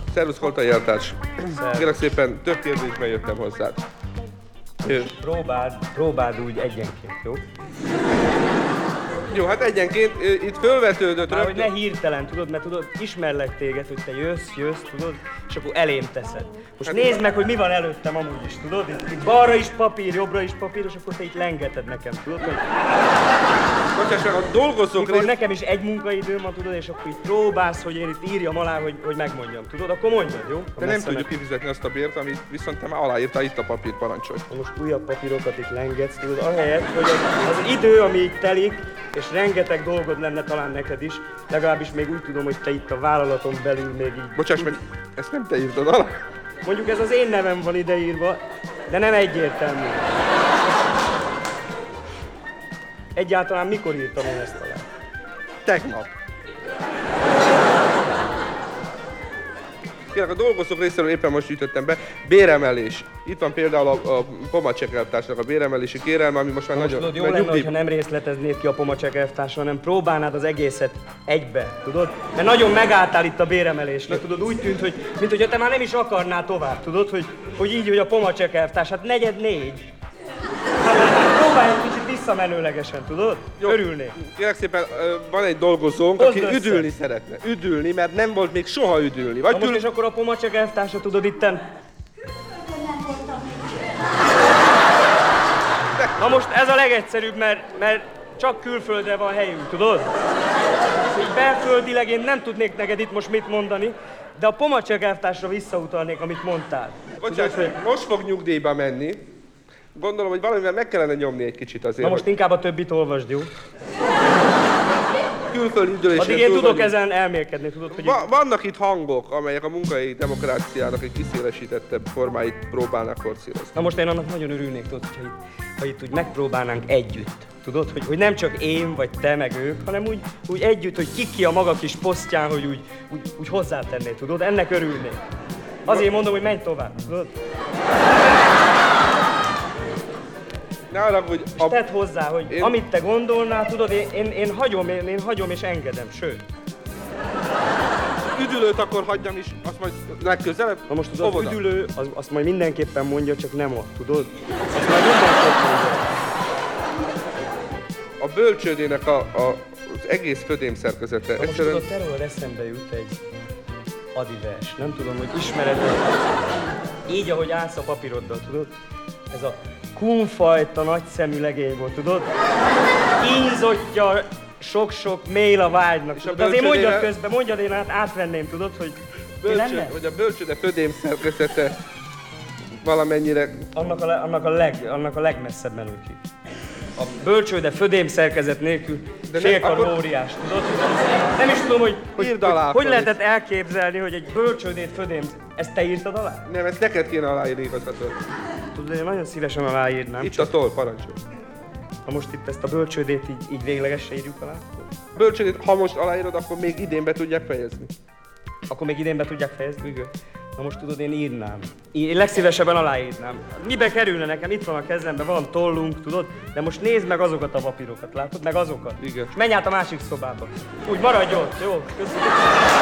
Szervusz, Koltai eltárs. Kérlek szépen, több kérdésben jöttem hozzád. Próbáld úgy egyenként, jó? Jó, hát egyenként itt fölvetődött Már hogy ne hirtelen, tudod, mert tudod, ismerlek téged, hogy te jössz, tudod, és akkor elém teszed. Most hát nézd meg, hogy mi van előttem amúgy is, tudod? Itt balra is papír, jobbra is papír, és akkor te itt lengeted nekem, tudod? Hogy... Bocsáss meg, a dolgozók részt... nekem is egy munkaidőm van, tudod, és akkor itt próbálsz, hogy én itt írjam alá, hogy megmondjam, tudod? Akkor mondjad, jó? De nem tudjuk kifizetni azt a bért, amit viszont te már aláírtál, itt a papír, parancsolj. Most újabb papírokat itt lengetsz, tudod, ahelyett, hogy az idő, ami itt telik, és rengeteg dolgod lenne talán neked is, legalábbis még úgy tudom, hogy te itt a vállalaton belül még így... Bocsáss meg, ezt nem te írtad alá? Mondjuk ez az én nevem van ideírva, de nem egyértelmű. Egyáltalán mikor írtam én ezt alá? Tegnap. Kérlek, a dolgozók részéről éppen most gyűjtöttem be. Béremelés. Itt van például a Pomacek elvtársnak a béremelési kérelme, ami most már nagyon... Tudod, jó lenne, hogyha nem részleteznéd ki a Pomacek elvtársra, hanem próbálnád az egészet egybe, tudod? Mert nagyon megálltál itt a béremelésnek, tudod, úgy tűnt, hogy mint hogyha te már nem is akarnál tovább, tudod? Hogy így, hogy a Pomacek elvtárs, hát 4:45. Hát, próbálj egy kicsit visszamenőlegesen, tudod? Jó. Örülnék. Kérlek szépen, van egy dolgozónk, aki üdülni szeretne. Üdülni, mert nem volt még soha üdülni. Vagy most és akkor a Pomacek elvtársa, tudod, itten... Na most ez a legegyszerűbb, mert csak külföldre van helyünk, tudod? Így belföldileg én nem tudnék neked itt most mit mondani, de a Pomacek elvtársra visszautalnék, amit mondtál. Bocsáss, hogy most fog nyugdíjba menni. Gondolom, hogy valamivel meg kellene nyomni egy kicsit azért. Na most inkább a többit olvasd, jó? Külföldi üdülésén. Addig én tudok ezen elmélkedni, tudod, hogy... Vannak itt hangok, amelyek a munkai demokráciának egy kiszélesítettebb formáit próbálnak forszírozni. Na most én annak nagyon örülnék, tudod, ha itt úgy megpróbálnánk együtt. Tudod, hogy nem csak én vagy te meg ők, hanem úgy együtt, hogy ki a maga kis posztján, hogy úgy hozzátenné, tudod? Ennek örülnék. Azért mondom, hogy menj tovább, tudod? Ne haragudj, és tedd hozzá, hogy amit te gondolnál, tudod, én hagyom és engedem, sőt. Üdülőt akkor hagyjam is, azt majd legközelebb. Na most tudod, az üdülő, azt majd mindenképpen mondja, csak nem ott, tudod? Azt majd mindenképpen mondja. A bölcsődének az egész födém szerkezete. Na most tudod, te rólad eszembe jut egy adivers. Nem tudom, hogy ismered, így, ahogy állsz a papíroddal, tudod? Ez a kunfajta nagyszemű legény volt, tudod? Kínzottja sok-sok mél a vágynak. De azért mondjad közben, mondjad, én átvenném, tudod, hogy hogy a bölcsőde födém szerkezete valamennyire... Annak a legmesszebb menő ki. A bölcsőde födém szerkezet nélkül félkarú óriás, tudod? Nem is tudom, hogy lehetett elképzelni, hogy egy bölcsődét födém... Ezt te írtad alá? Nem, ezt neked kéne aláírni igazgató. Tudod, én nagyon szívesen aláírnám. Itt a toll, parancsolj. Ha most itt ezt a bölcsődét így véglegesen írjuk alá? Bölcsődét, ha most aláírod, akkor még idén be tudják fejezni. Akkor még idén be tudják fejezni? Igen. Na most tudod, én írnám. Én legszívesebben aláírnám. Mibe kerülne nekem? Itt van a kezemben, van tollunk, tudod? De most nézd meg azokat a papírokat, látod? Meg azokat. Igen. És menj át a másik szobába. Úgy maradj ott, jó? Köszönöm.